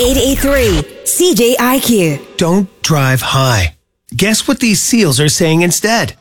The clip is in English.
98.3 CJIQ. Don't drive high. Guess what these seals are saying instead?